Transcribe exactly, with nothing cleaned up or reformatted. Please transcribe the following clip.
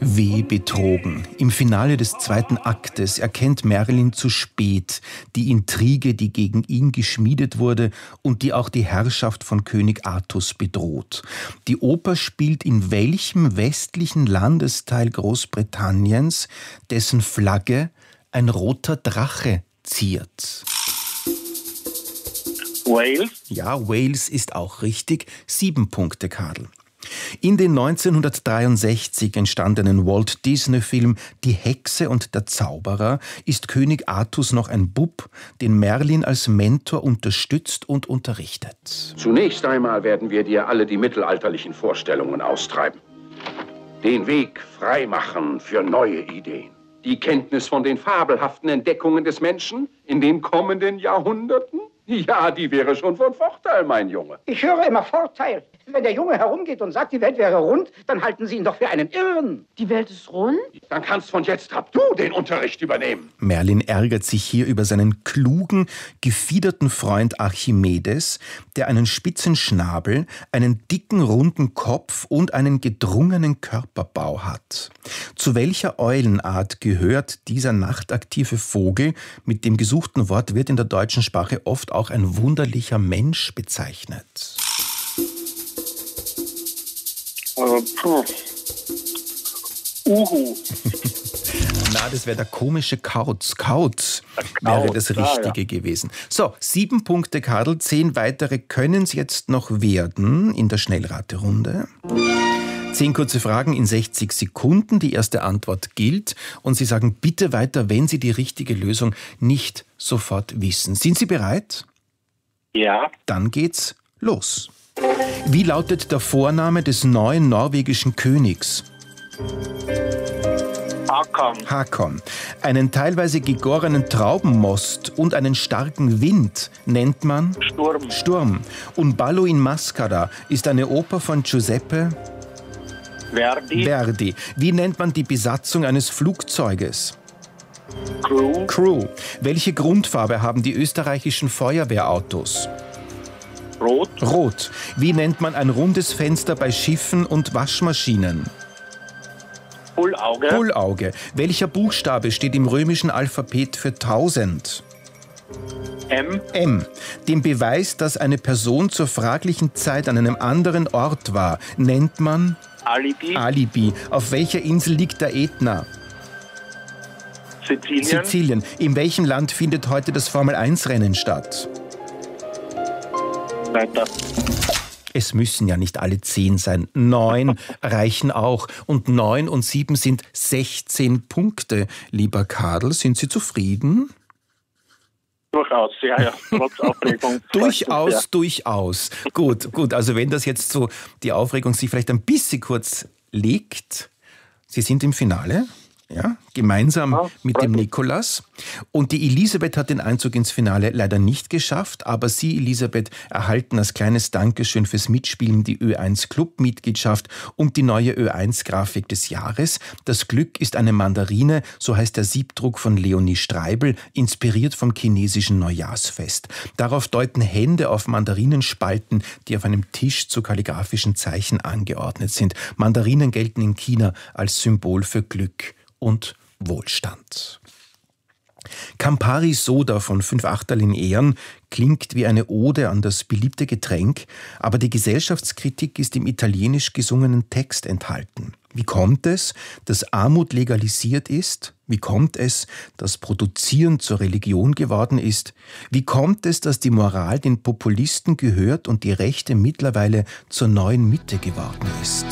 W. betrogen. Im Finale des zweiten Aktes erkennt Merlin zu spät die Intrige, die gegen ihn geschmiedet wurde und die auch die Herrschaft von König Artus bedroht. Die Oper spielt in welchem westlichen Landesteil Großbritanniens, dessen Flagge ein roter Drache ziert? Wales? Ja, Wales ist auch richtig. Sieben Punkte, Kadel. In den neunzehnhundertdreiundsechzig entstandenen Walt-Disney-Film »Die Hexe und der Zauberer« ist König Artus noch ein Bub, den Merlin als Mentor unterstützt und unterrichtet. Zunächst einmal werden wir dir alle die mittelalterlichen Vorstellungen austreiben. Den Weg freimachen für neue Ideen. Die Kenntnis von den fabelhaften Entdeckungen des Menschen in den kommenden Jahrhunderten? Ja, die wäre schon von Vorteil, mein Junge. Ich höre immer Vorteil. Wenn der Junge herumgeht und sagt, die Welt wäre rund, dann halten Sie ihn doch für einen Irren. Die Welt ist rund? Dann kannst von jetzt ab du den Unterricht übernehmen. Merlin ärgert sich hier über seinen klugen, gefiederten Freund Archimedes, der einen spitzen Schnabel, einen dicken, runden Kopf und einen gedrungenen Körperbau hat. Zu welcher Eulenart gehört dieser nachtaktive Vogel? Mit dem gesuchten Wort wird in der deutschen Sprache oft auch ein wunderlicher Mensch bezeichnet. Uh, puh. Uhu. Na, das wäre der komische Kauz. Kauz wäre das Richtige ah, ja. gewesen. So, sieben Punkte, Kadel. Zehn weitere können es jetzt noch werden in der Schnellraterunde. Zehn kurze Fragen in sechzig Sekunden. Die erste Antwort gilt. Und Sie sagen bitte weiter, wenn Sie die richtige Lösung nicht sofort wissen. Sind Sie bereit? Ja. Dann geht's los. Wie lautet der Vorname des neuen norwegischen Königs? Hakon. Hakon. Einen teilweise gegorenen Traubenmost und einen starken Wind nennt man? Sturm. Sturm. Un ballo in maschera ist eine Oper von Giuseppe Verdi. Verdi. Wie nennt man die Besatzung eines Flugzeuges? Crew. Crew. Welche Grundfarbe haben die österreichischen Feuerwehrautos? Rot. Rot. Wie nennt man ein rundes Fenster bei Schiffen und Waschmaschinen? Bullauge. Bullauge. Welcher Buchstabe steht im römischen Alphabet für tausend? M. M. Den Beweis, dass eine Person zur fraglichen Zeit an einem anderen Ort war, nennt man? Alibi. Alibi. Auf welcher Insel liegt der Ätna? Sizilien. Sizilien. In welchem Land findet heute das Formel eins Rennen statt? Weiter. Es müssen ja nicht alle zehn sein. Neun reichen auch. Und neun und sieben sind sechzehn Punkte. Lieber Kadel, sind Sie zufrieden? Durchaus, ja, ja. Trotz Aufregung. durchaus, ja. durchaus. Gut, gut. Also wenn das jetzt so, die Aufregung sich vielleicht ein bisschen kurz legt. Sie sind im Finale. Ja, gemeinsam ja, mit dem Nikolas. Und die Elisabeth hat den Einzug ins Finale leider nicht geschafft, aber Sie, Elisabeth, erhalten als kleines Dankeschön fürs Mitspielen die Ö eins Club-Mitgliedschaft und die neue Ö eins Grafik des Jahres. Das Glück ist eine Mandarine, so heißt der Siebdruck von Leonie Streibel, inspiriert vom chinesischen Neujahrsfest. Darauf deuten Hände auf Mandarinenspalten, die auf einem Tisch zu kalligraphischen Zeichen angeordnet sind. Mandarinen gelten in China als Symbol für Glück und Wohlstand. Campari Soda von fünf Achtel in Ehren klingt wie eine Ode an das beliebte Getränk, aber die Gesellschaftskritik ist im italienisch gesungenen Text enthalten. Wie kommt es, dass Armut legalisiert ist? Wie kommt es, dass Produzieren zur Religion geworden ist? Wie kommt es, dass die Moral den Populisten gehört und die Rechte mittlerweile zur neuen Mitte geworden ist?